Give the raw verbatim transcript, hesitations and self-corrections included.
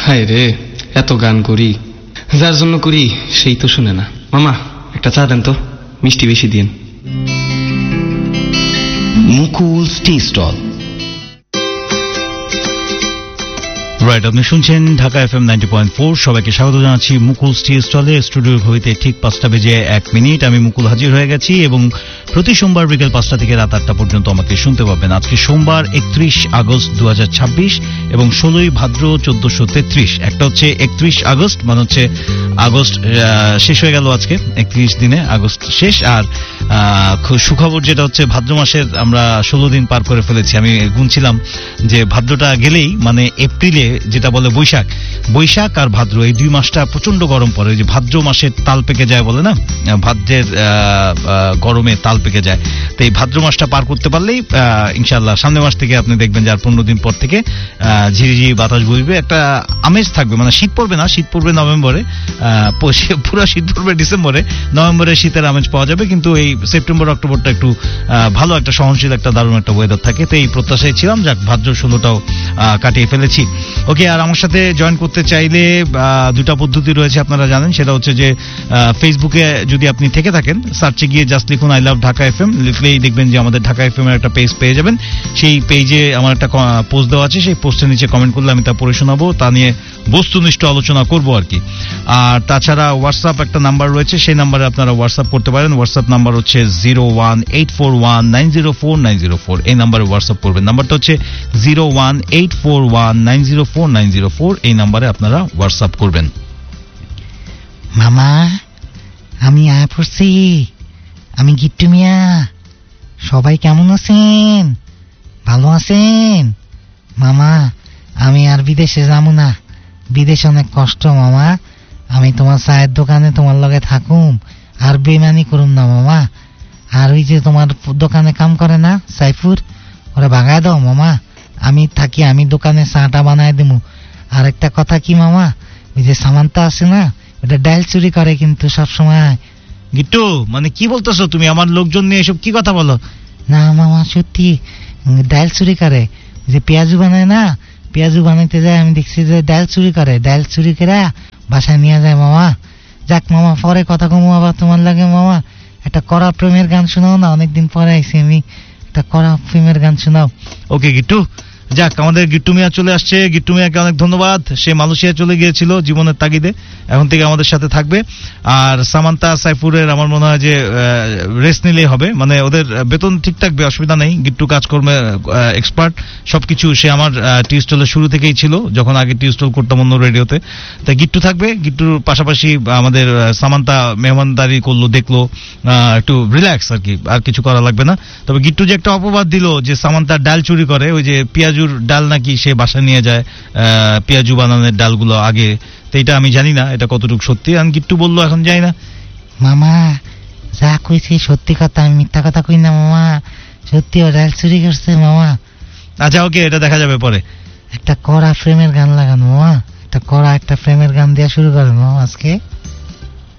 হায় রে, এত গান করি, যার জন্য করি সেই তো শুনে না। মামা একটা চা দেন তো, মিষ্টি বেশি দিন। মুকুল টি স্টল। রাইট, আপনি শুনছেন Dhaka F M ninety point four. সবাইকে স্বাগত জানাচ্ছি মুকুল টি স্টলে। স্টুডিও হইতে ঠিক পাঁচটা বেজে এক মিনিট আমি মুকুল হাজির হয়ে গেছি এবং প্রতি সোমবার বিকেল পাঁচটা থেকে রাত আটটা পর্যন্ত আমাকে শুনতে পাবেন। আজকে সোমবার একত্রিশ আগস্ট দু হাজার ছাব্বিশ এবং ষোলোই ভাদ্র চোদ্দশো তেত্রিশ। একটা হচ্ছে একত্রিশ আগস্ট, মানে হচ্ছে আগস্ট শেষ হয়ে গেল আজকে, একত্রিশ দিনে আগস্ট শেষ। আর সুখবর যেটা হচ্ছে ভাদ্র মাসের আমরা ষোলো দিন পার করে ফেলেছি। আমি গুনছিলাম যে ভাদ্রটা গেলেই মানে এপ্রিলে যেটা বলে বৈশাখ, বৈশাখ আর ভাদ্র এই দুই মাসটা প্রচন্ড গরম পড়ে। ওই যে ভাদ্র মাসের তাল পেকে যায় বলে না, ভাদ্রের গরমে তাল পেকে যায়। তো এই ভাদ্র মাসটা পার করতে পারলেই ইনশাল্লাহ সামনের মাস থেকে আপনি দেখবেন যে আর পনেরো দিন পর থেকে ঝিরিঝিরি বাতাস বইবে, একটা আমেজ থাকবে। মানে শীত পড়বে না, শীত পড়বে নভেম্বরে, পুরো শীত পড়বে ডিসেম্বরে, নভেম্বরে শীতের আমেজ পাওয়া যাবে। কিন্তু এই সেপ্টেম্বর অক্টোবরটা একটু ভালো একটা সহনশীল একটা দারুণ একটা ওয়েদার থাকে। তো এই প্রত্যাশায় ছিলাম, যাক ভাদ্র ষোলোটাও কাটিয়ে ফেলেছি। ওকে, আর আমার সাথে জয়েন করতে চাইলে দুটা পদ্ধতি রয়েছে আপনারা জানেন। সেটা হচ্ছে যে ফেসবুকে যদি আপনি থেকে থাকেন, সার্চে গিয়ে জাস্ট লিখুন আই লাভ ঢাকা এফএম, লিখলেই দেখবেন যে আমাদের ঢাকা এফএম এর একটা পেজ পেয়ে যাবেন। সেই পেজে আমার একটা পোস্ট দেওয়া আছে, সেই পোস্টের নিচে কমেন্ট করলে আমি তা পড়ে শোনাবো, তা নিয়ে বস্তুনিষ্ঠ আলোচনা করবো আর কি। আর তাছাড়া হোয়াটসঅ্যাপ একটা নাম্বার রয়েছে, সেই নাম্বারে আপনারা হোয়াটসঅ্যাপ করতে পারেন। হোয়াটসঅ্যাপ নাম্বার হচ্ছে zero one eight four one nine zero four nine zero four. এই নাম্বারে হোয়াটসঅ্যাপ করবেন। নাম্বারটা হচ্ছে zero one eight four one nine zero four nine zero four. এই নাম্বারে আপনারা হোয়াটসঅ্যাপ করবেন। মামা আমি আয় পড়ছি, আমি গিট্টু মিয়া। সবাই কেমন আছেন? ভালো আছেন? মামা আমি আর বিদেশে যাবো না, বিদেশে অনেক কষ্ট মামা। আমি তোমার চায়ের দোকানে তোমার লগে থাকুম, আর বেমানি করুম না মামা। আর ওই যে তোমার দোকানে কাম করে না সাইফুর, ওরা ভাগায় দাও মামা। আমি থাকি, আমি দোকানে চাটা বানায় দেবো। আর একটা কথা কি মামা, ওই যে সামান্তা আছে না, ওটা ডাইল চুরি করে কিন্তু সব সময়। গিট্টু মানে কি বলতেছো তুমি? আমার লোকজন নিয়ে এসব কি কথা বলো? না মামা সত্যি, ডাইল চুরি করে। যে পেঁয়াজু বানায় না, পেঁয়াজু বানাইতে যায়, আমি দেখছি যে ডাইল চুরি করে, ডাইল চুরি করে বাসায় নিয়ে যায় মামা। যাক মামা, পরে কথা কমু আবার তোমার লাগে মামা। একটা কড়া প্রেমের গান শোনাও না, অনেকদিন পরে আইছি আমি, একটা কড়া প্রেমের গান শোনাও। ওকে গিট্টু, যাক আমাদের গিট্টু মিয়া চলে আসছে। গিট্টু মিয়াকে অনেক ধন্যবাদ। সে মালয়েশিয়া চলে গিয়েছিল জীবনের তাগিদে, এখন থেকে আমাদের সাথে থাকবে। আর সামান্তা সাইফুরের আমার মনে হয় যে রেস্ট নিলেই হবে, মানে ওদের বেতন ঠিক থাকবে, অসুবিধা নেই। গিট্টু কাজকর্মে এক্সপার্ট, সবকিছু সে আমার টি স্টলের শুরু থেকেই ছিল, যখন আগে টি স্টল করতাম অন্য রেডিওতে। তাই গিট্টু থাকবে, গিট্টুর পাশাপাশি আমাদের সামান্তা মেহমানদারি করলো, দেখলো, একটু রিল্যাক্স আর কি, আর কিছু করা লাগবে না। তবে গিট্টু যে একটা অপবাদ দিল যে সামান্তা ডাল চুরি করে, ওই যে পেঁয়াজুর ডাল নাকি সে বাসা নিয়ে যায়, পেঁয়াজু বানানোর ডালগুলো আগে, তো এটা আমি জানি না এটা কতটুকু সত্যি। আমি গিট্টু বললো এখন যাই না। মামা যা কইছি সত্যি কথা, আমি মিথ্যা কথা কই না মামা, সত্যি ও ডাল চুরি করছে মামা। আচ্ছা ওকে, এটা দেখা যাবে পরে। একটা কড়া ফ্রেমের গান লাগানো মামা, একটা কড়া একটা ফ্রেমের গান দেওয়া শুরু করেন মামা আজকে।